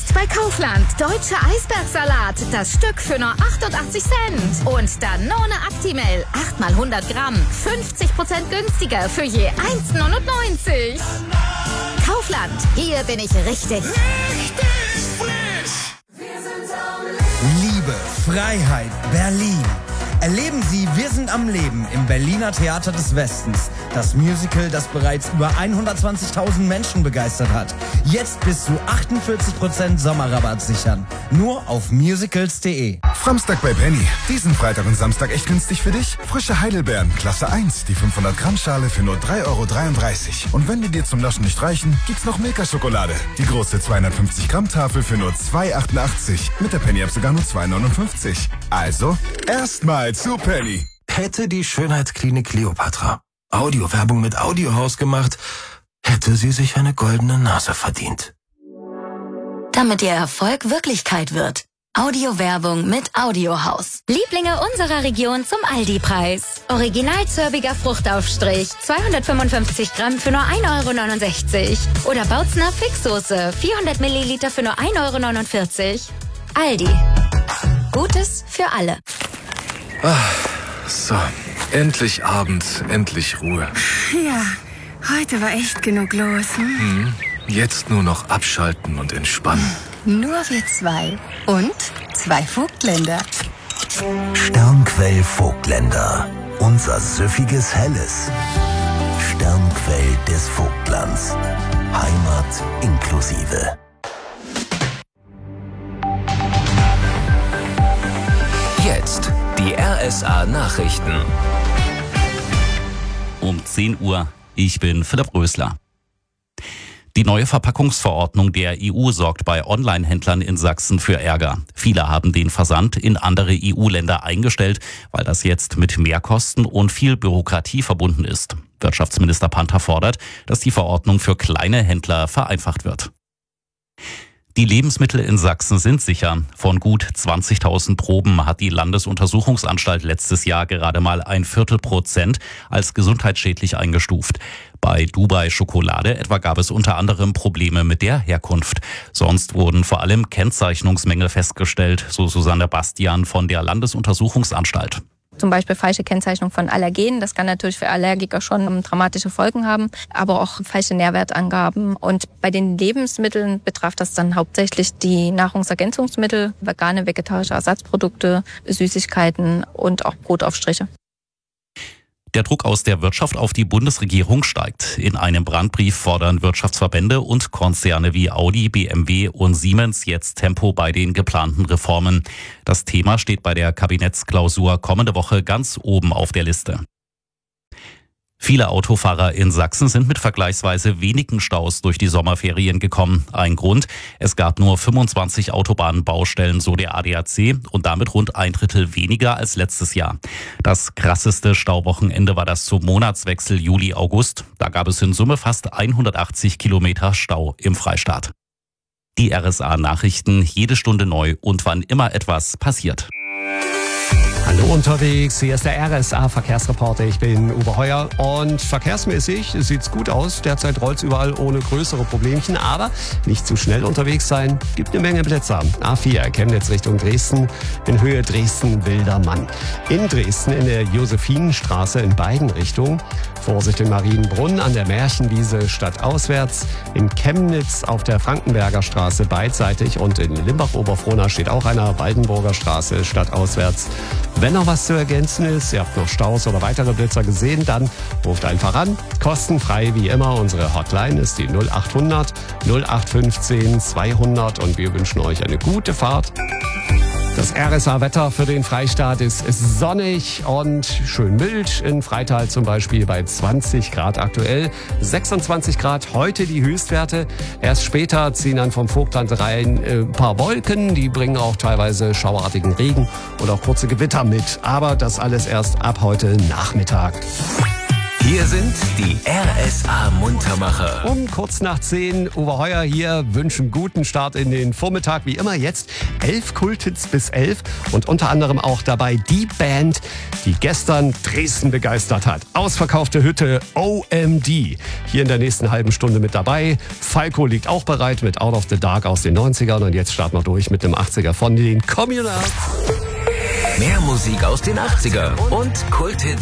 Jetzt bei Kaufland. Deutscher Eisbergsalat. Das Stück für nur 88 Cent. Und Danone Actimel. 8 mal 100 Gramm. 50% günstiger für je 1,99. Kaufland. Hier bin ich richtig. Richtig frisch. Liebe, Freiheit, Berlin. Erleben Sie Wir sind am Leben im Berliner Theater des Westens. Das Musical, das bereits über 120.000 Menschen begeistert hat. Jetzt bis zu 48% Sommerrabatt sichern. Nur auf musicals.de. Samstag bei Penny. Diesen Freitag und Samstag echt günstig für dich? Frische Heidelbeeren, Klasse 1, die 500 Gramm Schale für nur 3,33 €. Und wenn die dir zum Naschen nicht reichen, gibt's noch Milka-Schokolade. Die große 250 Gramm Tafel für nur 2,88 €. Mit der Penny-App sogar nur 2,59 €. Also, erstmal zu Penny. Hätte die Schönheitsklinik Kleopatra Audiowerbung mit Audiohaus gemacht, hätte sie sich eine goldene Nase verdient. Damit ihr Erfolg Wirklichkeit wird. Audiowerbung mit Audiohaus. Lieblinge unserer Region zum Aldi-Preis. Originalzörbiger Fruchtaufstrich, 255 Gramm für nur 1,69 €. Oder Bautzner Fixsoße, 400 Milliliter für nur 1,49 €. Aldi. Gutes für alle. So, endlich Abend, endlich Ruhe. Ja, heute war echt genug los. Jetzt nur noch abschalten und entspannen. Nur wir zwei. Und 2 Vogtländer. Sternquell Vogtländer. Unser süffiges Helles. Sternquell des Vogtlands. Heimat inklusive. Jetzt die RSA-Nachrichten. Um 10 Uhr. Ich bin Philipp Rösler. Die neue Verpackungsverordnung der EU sorgt bei Online-Händlern in Sachsen für Ärger. Viele haben den Versand in andere EU-Länder eingestellt, weil das jetzt mit Mehrkosten und viel Bürokratie verbunden ist. Wirtschaftsminister Panther fordert, dass die Verordnung für kleine Händler vereinfacht wird. Die Lebensmittel in Sachsen sind sicher. Von gut 20.000 Proben hat die Landesuntersuchungsanstalt letztes Jahr gerade mal 1/4% als gesundheitsschädlich eingestuft. Bei Dubai Schokolade etwa gab es unter anderem Probleme mit der Herkunft. Sonst wurden vor allem Kennzeichnungsmängel festgestellt, so Susanne Bastian von der Landesuntersuchungsanstalt. Zum Beispiel falsche Kennzeichnung von Allergenen. Das kann natürlich für Allergiker schon dramatische Folgen haben, aber auch falsche Nährwertangaben. Und bei den Lebensmitteln betraf das dann hauptsächlich die Nahrungsergänzungsmittel, vegane, vegetarische Ersatzprodukte, Süßigkeiten und auch Brotaufstriche. Der Druck aus der Wirtschaft auf die Bundesregierung steigt. In einem Brandbrief fordern Wirtschaftsverbände und Konzerne wie Audi, BMW und Siemens jetzt Tempo bei den geplanten Reformen. Das Thema steht bei der Kabinettsklausur kommende Woche ganz oben auf der Liste. Viele Autofahrer in Sachsen sind mit vergleichsweise wenigen Staus durch die Sommerferien gekommen. Ein Grund: es gab nur 25 Autobahnbaustellen, so der ADAC, und damit rund 1/3 weniger als letztes Jahr. Das krasseste Stauwochenende war das zum Monatswechsel Juli-August. Da gab es in Summe fast 180 Kilometer Stau im Freistaat. Die RSA-Nachrichten, jede Stunde neu und wann immer etwas passiert. Hallo unterwegs, hier ist der RSA-Verkehrsreporter. Ich bin Uwe Heuer und verkehrsmäßig sieht's gut aus. Derzeit rollt's überall ohne größere Problemchen, aber nicht zu schnell unterwegs sein. Gibt eine Menge Blitzer. A4 Chemnitz Richtung Dresden, in Höhe Dresden-Wildermann. In Dresden in der Josephinenstraße in beiden Richtungen. Vorsicht in Marienbrunn an der Märchenwiese stadtauswärts. In Chemnitz auf der Frankenberger Straße beidseitig und in Limbach-Oberfrohna steht auch einer Waldenburger Straße stadtauswärts. Wenn noch was zu ergänzen ist, ihr habt noch Staus oder weitere Blitzer gesehen, dann ruft einfach an. Kostenfrei wie immer. Unsere Hotline ist die 0800 0815 200 und wir wünschen euch eine gute Fahrt. Das RSA-Wetter für den Freistaat ist sonnig und schön mild. In Freital zum Beispiel bei 20 Grad aktuell. 26 Grad heute die Höchstwerte. Erst später ziehen dann vom Vogtland rein ein paar Wolken. Die bringen auch teilweise schauerartigen Regen und auch kurze Gewitter mit. Aber das alles erst ab heute Nachmittag. Hier sind die RSA-Muntermacher. Um kurz nach 10, Uwe Heuer hier, wünschen guten Start in den Vormittag. Wie immer jetzt 11 Kulthits bis 11 und unter anderem auch dabei die Band, die gestern Dresden begeistert hat. Ausverkaufte Hütte OMD. Hier in der nächsten halben Stunde mit dabei. Falco liegt auch bereit mit Out of the Dark aus den 90ern und jetzt starten wir durch mit dem 80er von den Communards. Mehr Musik aus den 80ern und Kulthits